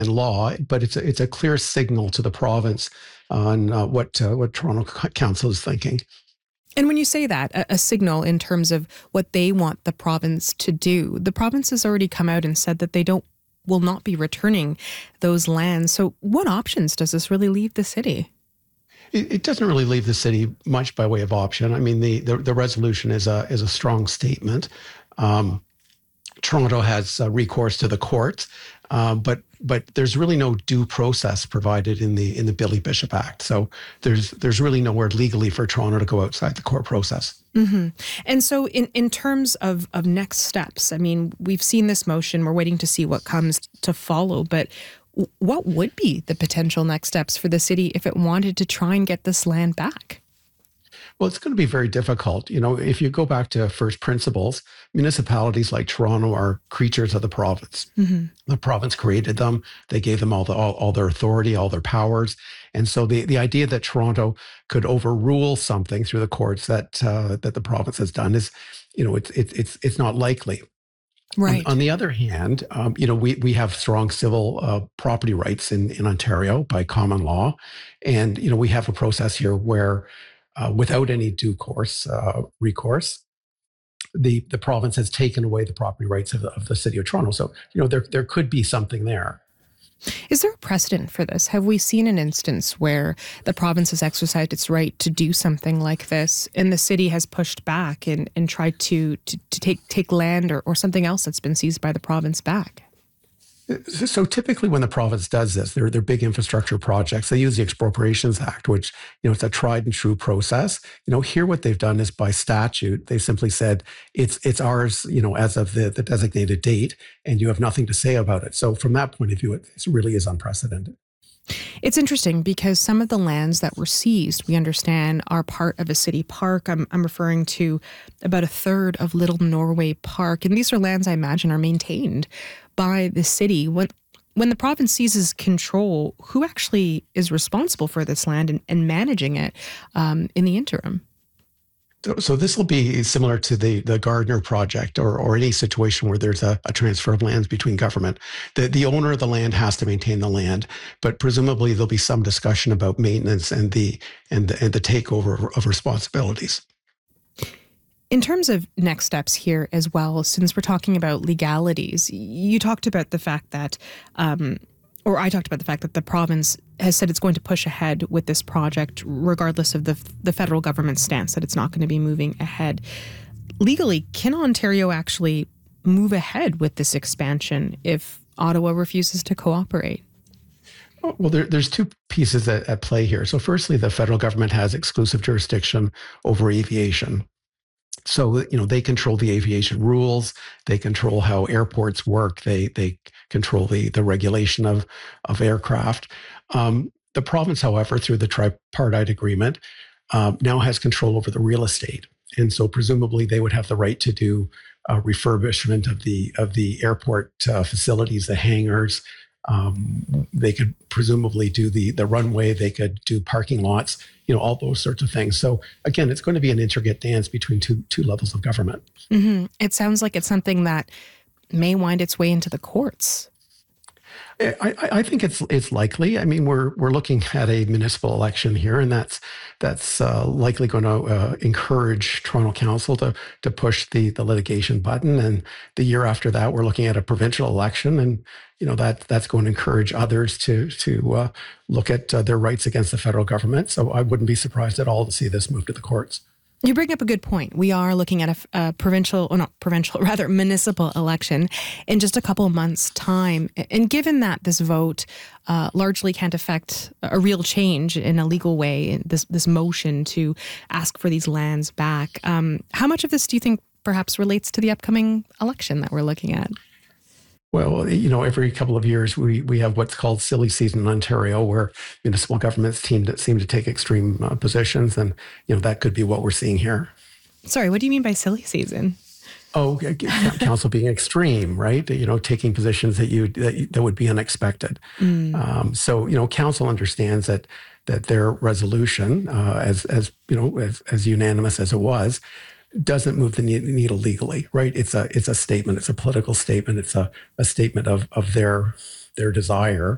law, but it's a clear signal to the province on what Toronto Council is thinking. And when you say that, a signal in terms of what they want the province to do, the province has already come out and said that they will not be returning those lands. So what options does this really leave the city? It doesn't really leave the city much by way of option. I mean, the resolution is a strong statement. Toronto has recourse to the courts, but there's really no due process provided in the Billy Bishop Act. So there's really nowhere legally for Toronto to go outside the court process. Mm-hmm. And so in terms of next steps, I mean, we've seen this motion. We're waiting to see what comes to follow. But what would be the potential next steps for the city if it wanted to try and get this land back? Well, it's going to be very difficult. You know, if you go back to first principles, municipalities like Toronto are creatures of the province. Mm-hmm. The province created them. They gave them all their authority, all their powers. And so the idea that Toronto could overrule something through the courts that the province has done is, you know, it's not likely. Right. On the other hand, you know, we have strong civil property rights in Ontario by common law. And, you know, we have a process here where without any due recourse, the province has taken away the property rights of the city of Toronto. So, you know, there could be something there. Is there a precedent for this? Have we seen an instance where the province has exercised its right to do something like this and the city has pushed back and tried to take land or something else that's been seized by the province back? So typically when the province does this, they're big infrastructure projects. They use the Expropriations Act, which, you know, it's a tried and true process. You know, here what they've done is by statute, they simply said it's ours, you know, as of the designated date, and you have nothing to say about it. So from that point of view, it really is unprecedented. It's interesting because some of the lands that were seized, we understand, are part of a city park. I'm referring to about a third of Little Norway Park. And these are lands I imagine are maintained by the city. When the province seizes control, who actually is responsible for this land and managing it in the interim? So this will be similar to the Gardner project or any situation where there's a transfer of lands between government. The owner of the land has to maintain the land, but presumably there'll be some discussion about maintenance and the takeover of responsibilities. In terms of next steps here as well, since we're talking about legalities, you talked about the fact that I talked about the fact that the province has said it's going to push ahead with this project, regardless of the federal government's stance that it's not going to be moving ahead. Legally, can Ontario actually move ahead with this expansion if Ottawa refuses to cooperate? Well, there's two pieces at play here. So firstly, the federal government has exclusive jurisdiction over aviation. So, you know, they control the aviation rules. They control how airports work. They control the regulation of aircraft. The province, however, through the tripartite agreement, now has control over the real estate. And so presumably they would have the right to do refurbishment of the airport facilities, the hangars. They could presumably do the runway. They could do parking lots, you know, all those sorts of things. So again, it's going to be an intricate dance between two levels of government. Mm-hmm. It sounds like it's something that may wind its way into the courts. I think it's likely. I mean, we're looking at a municipal election here, and that's likely going to encourage Toronto Council to push the litigation button. And the year after that, we're looking at a provincial election, and you know that's going to encourage others to look at their rights against the federal government. So I wouldn't be surprised at all to see this move to the courts. You bring up a good point. We are looking at a municipal election in just a couple of months' time. And given that this vote largely can't affect a real change in a legal way, this motion to ask for these lands back, how much of this do you think perhaps relates to the upcoming election that we're looking at? Well, you know, every couple of years we have what's called silly season in Ontario, where municipal governments seem to take extreme positions, and you know that could be what we're seeing here. Sorry, what do you mean by silly season? Oh, council being extreme, right? You know, taking positions that would be unexpected. So you know, council understands that their resolution, as you know, as unanimous as it was, doesn't move the needle legally, right? It's a statement. It's a political statement. It's a statement of their desire